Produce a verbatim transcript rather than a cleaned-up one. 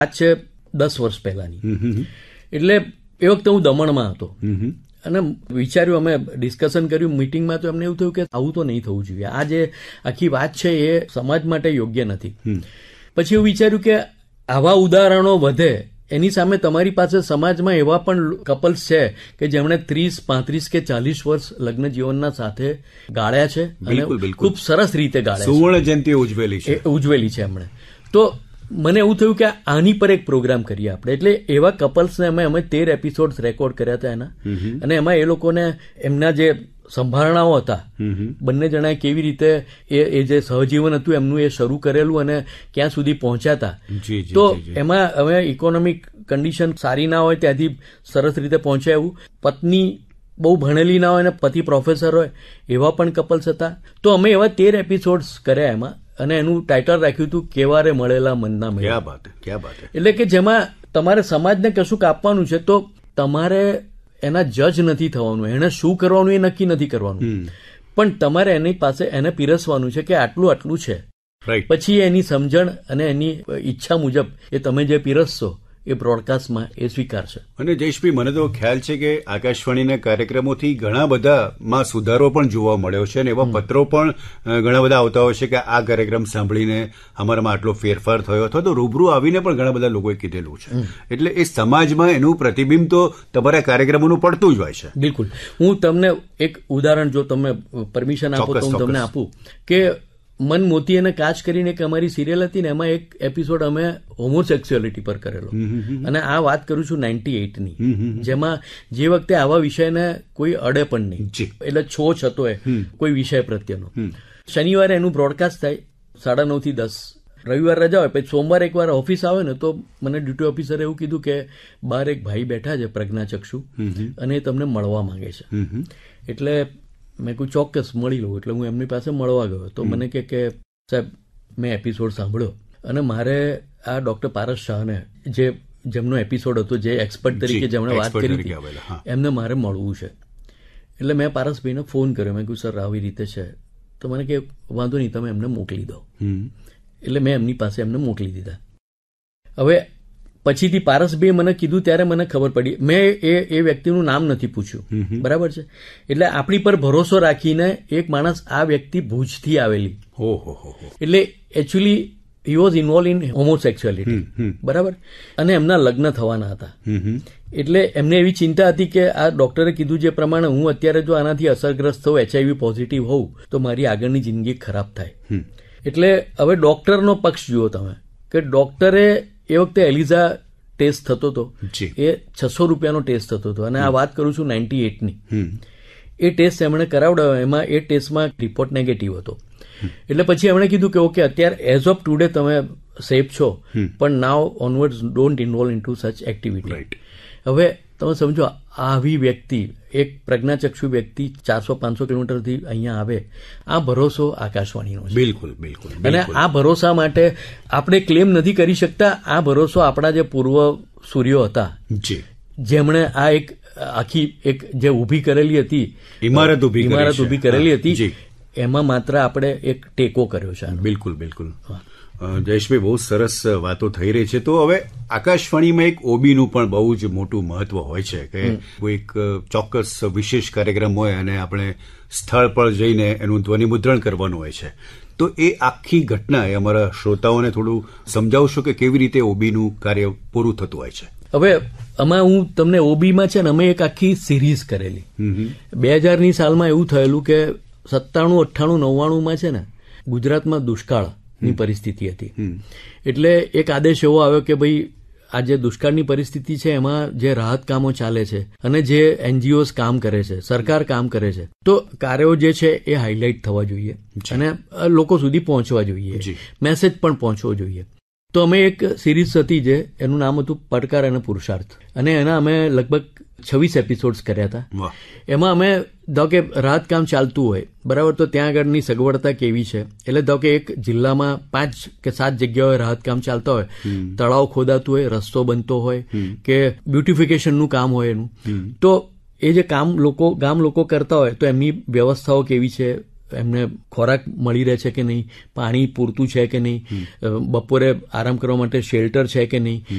આજ છે દસ વર્ષ પહેલાની. એટલે એ વખતે હું દમણમાં હતો અને વિચાર્યું, અમે ડિસ્કશન કર્યું મીટિંગમાં, તો એમને એવું થયું કે આવું તો નહીં થવું જોઈએ, આ જે આખી વાત છે એ સમાજ માટે યોગ્ય નથી. પછી એવું વિચાર્યું કે આવા ઉદાહરણો વધે એની સામે તમારી પાસે સમાજમાં એવા પણ કપલ્સ છે કે જેમણે ત્રીસ પાંત્રીસ કે ચાલીસ વર્ષ લગ્ન જીવનના સાથે ગાળ્યા છે અને ખૂબ સરસ રીતે ગાળ્યા છે, સુવર્ણ જયંતિ ઉજવેલી છે ઉજવેલી છે એમણે. તો મને એવું થયું કે આની પર એક પ્રોગ્રામ કરીએ આપણે. એટલે એવા કપલ્સને અમે અમે તેર એપિસોડ રેકોર્ડ કર્યા હતા એના, અને એમાં એ લોકોને એમના જે સંભારણાઓ હતા, બંને જણાએ કેવી રીતે એ જે સહજીવન હતું એમનું એ શરૂ કરેલું અને ક્યાં સુધી પહોંચ્યા હતા. તો એમાં હવે ઇકોનોમિક કન્ડિશન સારી ના હોય ત્યાંથી સરસ રીતે પહોંચ્યા એવું, પત્ની બહુ ભણેલી ના હોય અને પતિ પ્રોફેસર હોય એવા પણ કપલ્સ હતા. તો અમે એવા તેર એપિસોડ્સ કર્યા એમાં, અને એનું ટાઇટલ રાખ્યું હતું કેવારે મળેલા મનના મેળ. ક્યા બાત ક્યા બાત. એટલે કે જેમાં તમારે સમાજને કશુંક આપવાનું છે તો તમારે એના જજ નથી થવાનું, એને શું કરવાનું એ નક્કી નથી કરવાનું, પણ તમારે એની પાસે એને પીરસવાનું છે કે આટલું આટલું છે. પછી એની સમજણ અને એની ઈચ્છા મુજબ એ તમે જે પીરસશો એ બ્રોડકાસ્ટમાં એ સ્વીકારશે. અને જયેશભાઈ, મને તો ખ્યાલ છે કે આકાશવાણીના કાર્યક્રમોથી ઘણા બધામાં સુધારો પણ જોવા મળ્યો છે, અને એવા પત્રો પણ ઘણા બધા આવતા હોય છે કે આ કાર્યક્રમ સાંભળીને અમારામાં આટલો ફેરફાર થયો, અથવા તો રૂબરૂ આવીને પણ ઘણા બધા લોકોએ કીધેલું છે. એટલે એ સમાજમાં એનું પ્રતિબિંબ તો તમારા કાર્યક્રમોનું પડતું જ હોય છે. બિલકુલ. હું તમને એક ઉદાહરણ, જો તમે પરમિશન આપો તો હું તમને આપું કે મન મોતી અને કાચ કરીને એક અમારી સિરિયલ હતી ને, એમાં એક એપિસોડ અમે હોમોસેક્સ્યુઅલિટી પર કરેલો, અને આ વાત કરું છું નાઇન્ટી એઇટની, જેમાં જે વખતે આવા વિષયને કોઈ અડે પણ નહીં, એટલે છોછ હતો એ કોઈ વિષય પ્રત્યેનો. શનિવારે એનું બ્રોડકાસ્ટ થાય સાડા નવ થી દસ, રવિવાર રજા હોય, પછી સોમવારે એકવાર ઓફિસ આવે ને તો મને ડ્યુટી ઓફિસરે એવું કીધું કે બહાર એક ભાઈ બેઠા છે પ્રજ્ઞાચક્ષુ અને એ તમને મળવા માંગે છે. એટલે મેં કોઈ ચોક્કસ મળી લઉં. એટલે હું એમની પાસે મળવા ગયો તો મને કે કે સાહેબ, મેં એપિસોડ સાંભળ્યો અને મારે આ ડોક્ટર પારસ શાહને, જે જેમનો એપિસોડ હતો, જે એક્સપર્ટ તરીકે જેમણે વાત કરી હતી, એમને મારે મળવું છે. એટલે મેં પારસભાઈને ફોન કર્યો, મેં કહ્યું સર આવી રીતે છે. તો મને કે વાંધો નહીં, તમે એમને મોકલી દો. એટલે મેં એમની પાસે એમને મોકલી દીધા. હવે પછીથી પારસભાઈએ મને કીધું ત્યારે મને ખબર પડી, મેં એ એ વ્યક્તિનું નામ નથી પૂછ્યું, બરાબર છે. એટલે આપણી પર ભરોસો રાખીને એક માણસ, આ વ્યક્તિ ભુજથી આવેલી, એટલે actually he was involve in હોમોસેક્સ્યુઅલિટી, બરાબર, અને એમના લગ્ન થવાના હતા. એટલે એમને એવી ચિંતા હતી કે આ ડોક્ટરે કીધું જે પ્રમાણે હું અત્યારે જો આનાથી અસરગ્રસ્ત થઉં, એચઆઈવી પોઝિટિવ હોઉં, તો મારી આગળની જિંદગી ખરાબ થાય. એટલે હવે ડોક્ટરનો પક્ષ જુઓ તમે, કે ડોક્ટરે એ વખતે એલિઝા ટેસ્ટ થતો હતો, એ છસો રૂપિયાનો ટેસ્ટ થતો હતો, અને આ વાત કરું છું નાઇન્ટી એટની. એ ટેસ્ટ એમણે કરાવડાવ્યો, એમાં એ ટેસ્ટમાં રિપોર્ટ નેગેટિવ હતો. એટલે પછી એમણે કીધું કે ઓકે, અત્યારે એઝ ઓફ ટુડે તમે સેફ છો, પણ નાવ onwards don't involve in two સચ એક્ટિવિટી. હવે તમે સમજો, આવી વ્યક્તિ, એક પ્રજ્ઞાચક્ષુ વ્યક્તિ ચારસો પાંચસો કિલોમીટરથી અહીંયા આવે, આ ભરોસો આકાશવાણીનો છે. બિલકુલ બિલકુલ. અને આ ભરોસા માટે આપણે ક્લેમ નથી કરી શકતા. આ ભરોસો આપણા જે પૂર્વ સૂર્યો હતા, જેમણે આ એક આખી એક જે ઉભી કરેલી હતી, ઇમારત ઉભી ઇમારત ઉભી કરેલી હતી, એમાં માત્ર આપણે એક ટેકો કર્યો છે. બિલકુલ બિલકુલ. જયેશભાઈ, બહુ સરસ વાતો થઈ રહી છે. તો હવે આકાશવાણીમાં એક ઓબીનું પણ બહુ જ મોટું મહત્વ હોય છે કે કોઈક ચોક્કસ વિશેષ કાર્યક્રમ હોય અને આપણે સ્થળ પર જઈને એનું ધ્વનિમુદ્રણ કરવાનું હોય છે. તો એ આખી ઘટના એ અમારા શ્રોતાઓને થોડું સમજાવશો કે કેવી રીતે ઓબીનું કાર્ય પૂરું થતું હોય છે? હવે આમાં હું તમને ઓબીમાં છે ને, અમે એક આખી સિરીઝ કરેલી. બે હજારની સાલમાં એવું થયેલું કે સત્તાણું અઠ્ઠાણું નવ્વાણુંમાં છે ને, ગુજરાતમાં દુષ્કાળ ની પરિસ્થિતિ હતી. એટલે એક આદેશ એવો આવ્યો કે ભાઈ, આ જે દુષ્કાળની પરિસ્થિતિ છે એમાં જે રાહત કામો ચાલે છે અને જે એનજીઓઝ કામ કરે છે, સરકાર કામ કરે છે, તો કાર્યો જે છે એ હાઇલાઇટ થવા જોઈએ અને લોકો સુધી પહોંચવા જોઈએ, મેસેજ પણ પહોંચવો જોઈએ. તો અમે એક સિરીઝ હતી જે એનું નામ હતું પડકાર અને પુરુષાર્થ, અને એના અમે લગભગ છવ્વીસ એપિસોડ્સ કર્યા હતા. એમાં અમે ધારો કે રાહત કામ ચાલતું હોય, બરાબર, તો ત્યાં આગળની સગવડતા કેવી છે. એટલે ધારો કે એક જિલ્લામાં પાંચ કે સાત જગ્યાએ રાહત કામ ચાલતા હોય, તળાવ ખોદાતું હોય, રસ્તો બનતો હોય કે બ્યુટિફિકેશનનું કામ હોય એનું, તો એ જે કામ લોકો ગામ લોકો કરતા હોય તો એમની વ્યવસ્થાઓ કેવી છે, એમને ખોરાક મળી રહે છે કે નહીં, પાણી પૂરતું છે કે નહીં, બપોરે આરામ કરવા માટે શેલ્ટર છે કે નહીં,